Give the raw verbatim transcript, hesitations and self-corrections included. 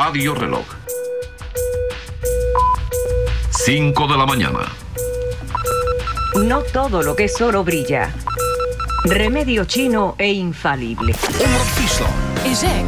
Radio Reloj. cinco de la mañana. No todo lo que es oro brilla. Remedio chino e infalible. Omroep Friesland. In Zijk